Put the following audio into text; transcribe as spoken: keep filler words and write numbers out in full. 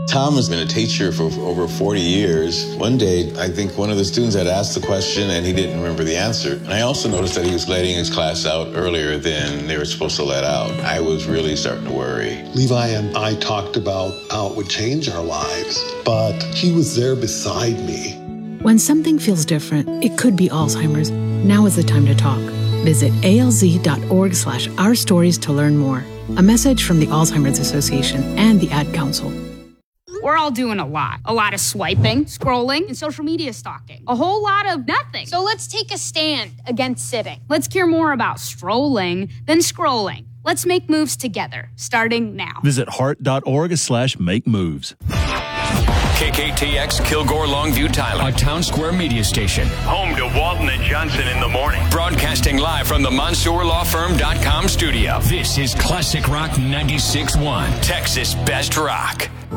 Tom has been a teacher for over forty years. One day, I think one of the students had asked the question and he didn't remember the answer. And I also noticed that he was letting his class out earlier than they were supposed to let out. I was really starting to worry. Levi and I talked about how it would change our lives, but he was there beside me. When something feels different, it could be Alzheimer's. Now is the time to talk. Visit alz.org slash our stories to learn more. A message from the Alzheimer's Association and the Ad Council. We're all doing a lot. A lot of swiping, scrolling, and social media stalking. A whole lot of nothing. So let's take a stand against sitting. Let's care more about strolling than scrolling. Let's make moves together, starting now. Visit heart.org slash make moves. K K T X Kilgore Longview Tyler, a Town Square media station. Home to Walton and Johnson in the morning. Broadcasting live from the Mansour Law Firm dot com studio. This is Classic Rock ninety-six point one, Texas Best Rock.